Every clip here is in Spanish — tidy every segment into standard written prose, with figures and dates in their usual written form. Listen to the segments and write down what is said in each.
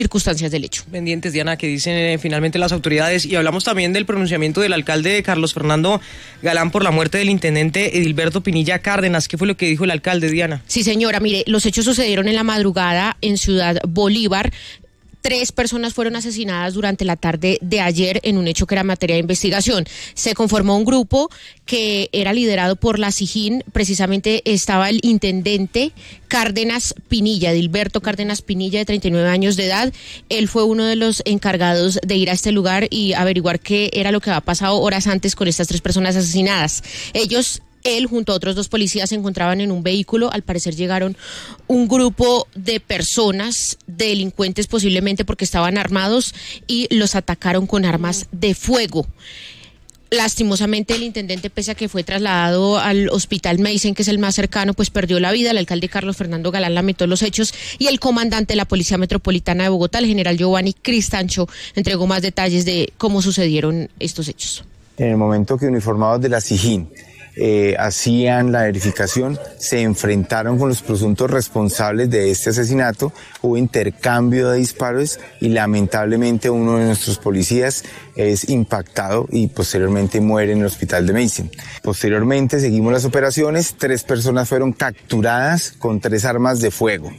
circunstancias del hecho. Pendientes, Diana, que dicen finalmente las autoridades, y hablamos también del pronunciamiento del alcalde Carlos Fernando Galán por la muerte del intendente Edilberto Pinilla Cárdenas. ¿Qué fue lo que dijo el alcalde, Diana? Sí, señora, mire, los hechos sucedieron en la madrugada en Ciudad Bolívar. 3 personas fueron asesinadas durante la tarde de ayer en un hecho que era materia de investigación. Se conformó un grupo que era liderado por la SIJIN. Precisamente estaba el intendente Cárdenas Pinilla, Edilberto Cárdenas Pinilla, de 39 años de edad. Él fue uno de los encargados de ir a este lugar y averiguar qué era lo que había pasado horas antes con estas 3 personas asesinadas. Él junto a otros 2 policías se encontraban en un vehículo. Al parecer llegaron un grupo de personas, delincuentes posiblemente porque estaban armados, y los atacaron con armas de fuego. Lastimosamente el intendente, pese a que fue trasladado al hospital Meisen, que es el más cercano, pues perdió la vida. El alcalde Carlos Fernando Galán lamentó los hechos y el comandante de la Policía Metropolitana de Bogotá, el general Giovanni Cristancho, entregó más detalles de cómo sucedieron estos hechos. En el momento que uniformados de la SIJIN hacían la verificación, se enfrentaron con los presuntos responsables de este asesinato, hubo intercambio de disparos y lamentablemente uno de nuestros policías es impactado y posteriormente muere en el hospital de Meisen. Posteriormente seguimos las operaciones, 3 personas fueron capturadas con 3 armas de fuego.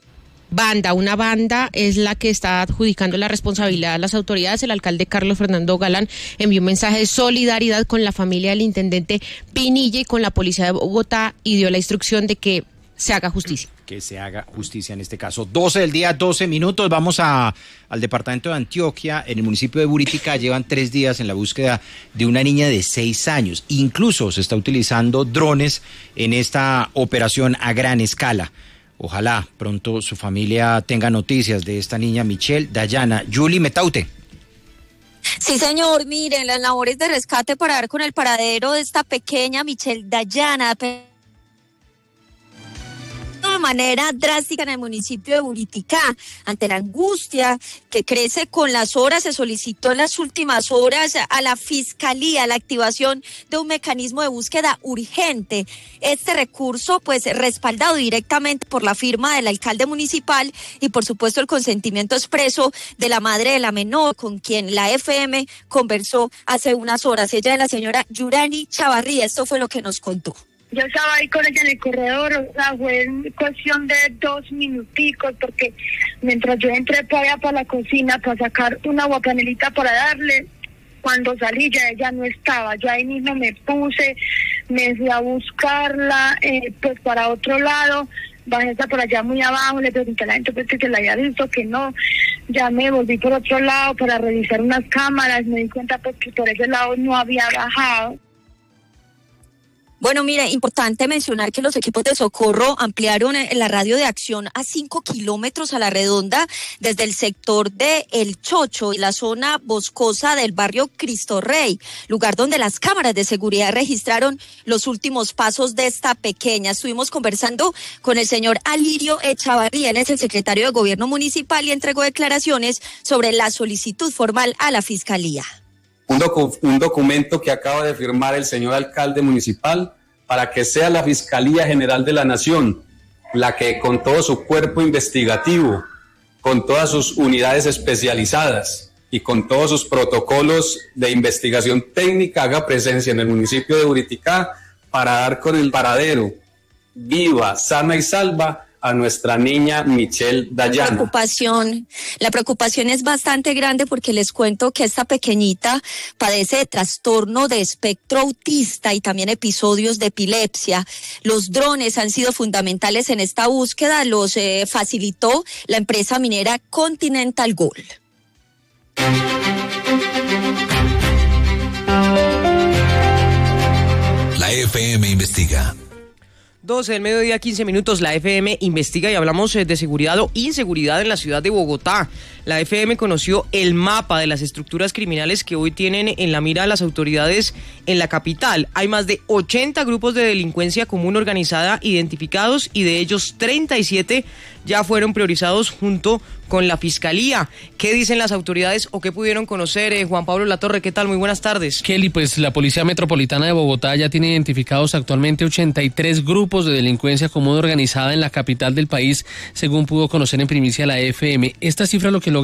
Una banda es la que está adjudicando la responsabilidad a las autoridades. El alcalde Carlos Fernando Galán envió un mensaje de solidaridad con la familia del intendente Pinilla y con la policía de Bogotá y dio la instrucción de que se haga justicia. Que se haga justicia en este caso. 12 del día, 12 minutos. Vamos al departamento de Antioquia. En el municipio de Buritica llevan 3 días en la búsqueda de una niña de 6 años. Incluso se está utilizando drones en esta operación a gran escala. Ojalá pronto su familia tenga noticias de esta niña Michelle Dayana. Julie Metaute. Sí, señor, miren, las labores de rescate para dar con el paradero de esta pequeña Michelle Dayana de manera drástica en el municipio de Buritica. Ante la angustia que crece con las horas, se solicitó en las últimas horas a la Fiscalía la activación de un mecanismo de búsqueda urgente. Este recurso, pues, respaldado directamente por la firma del alcalde municipal y, por supuesto, el consentimiento expreso de la madre de la menor, con quien la FM conversó hace unas horas. Ella es la señora Yurani Chavarría. Esto fue lo que nos contó. Yo estaba ahí con ella en el corredor, o sea, fue en cuestión de 2 minuticos, porque mientras yo entré para allá para la cocina para sacar una aguapanelita para darle, cuando salí ya ella no estaba. Yo ahí mismo me puse, me fui a buscarla, pues para otro lado, bajé hasta por allá muy abajo, le pregunté a la gente pues que la había visto, que no, ya me volví por otro lado para revisar unas cámaras, me di cuenta pues que por ese lado no había bajado. Bueno, mire, importante mencionar que los equipos de socorro ampliaron la radio de acción a 5 kilómetros a la redonda desde el sector de El Chocho y la zona boscosa del barrio Cristo Rey, lugar donde las cámaras de seguridad registraron los últimos pasos de esta pequeña. Estuvimos conversando con el señor Alirio Echavarría, él es el secretario de Gobierno Municipal y entregó declaraciones sobre la solicitud formal a la Fiscalía. Un documento que acaba de firmar el señor alcalde municipal para que sea la Fiscalía General de la Nación la que con todo su cuerpo investigativo, con todas sus unidades especializadas y con todos sus protocolos de investigación técnica haga presencia en el municipio de Buritica para dar con el paradero viva, sana y salva a nuestra niña Michelle Dayana. La preocupación es bastante grande porque les cuento que esta pequeñita padece de trastorno de espectro autista y también episodios de epilepsia. Los drones han sido fundamentales en esta búsqueda, los facilitó la empresa minera Continental Gold. La FM investiga. 12 del mediodía, 15 minutos, la FM investiga y hablamos de seguridad o inseguridad en la ciudad de Bogotá. La FM conoció el mapa de las estructuras criminales que hoy tienen en la mira a las autoridades en la capital. Hay más de 80 grupos de delincuencia común organizada identificados y de ellos 37 ya fueron priorizados junto con la Fiscalía. ¿Qué dicen las autoridades o qué pudieron conocer? Juan Pablo Latorre, ¿qué tal? Muy buenas tardes. Kelly, pues la Policía Metropolitana de Bogotá ya tiene identificados actualmente 83 grupos de delincuencia común organizada en la capital del país, según pudo conocer en primicia la FM. Esta cifra lo que logra